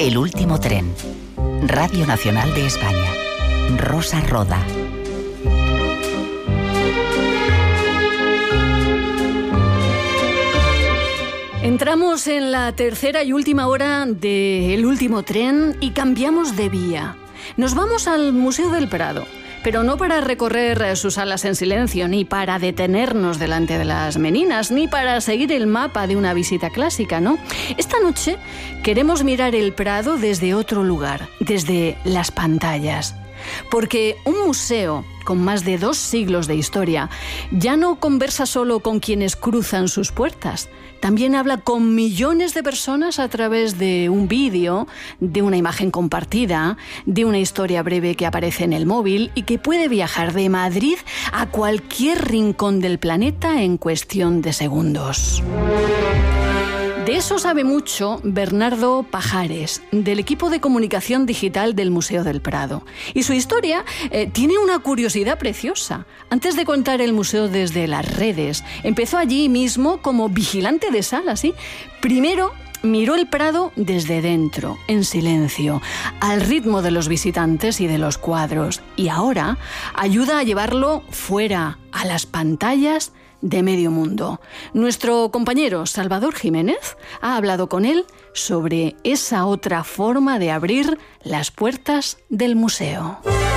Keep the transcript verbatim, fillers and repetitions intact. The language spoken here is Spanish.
El último tren. Radio Nacional de España. Rosa Roda. Entramos en la tercera y última hora de El último tren y cambiamos de vía. Nos vamos al Museo del Prado, pero no para recorrer sus salas en silencio, ni para detenernos delante de las meninas, ni para seguir el mapa de una visita clásica, ¿no? Esta noche queremos mirar el Prado desde otro lugar, desde las pantallas. Porque un museo con más de dos siglos de historia ya no conversa solo con quienes cruzan sus puertas, también habla con millones de personas a través de un vídeo, de una imagen compartida, de una historia breve que aparece en el móvil y que puede viajar de Madrid a cualquier rincón del planeta en cuestión de segundos. De eso sabe mucho Bernardo Pajares, del equipo de comunicación digital del Museo del Prado. Y su historia eh, tiene una curiosidad preciosa. Antes de contar el museo desde las redes, empezó allí mismo como vigilante de sala, ¿sí? Primero miró el Prado desde dentro, en silencio, al ritmo de los visitantes y de los cuadros. Y ahora ayuda a llevarlo fuera, a las pantallas de medio mundo. Nuestro compañero Salvador Jiménez ha hablado con él sobre esa otra forma de abrir las puertas del museo.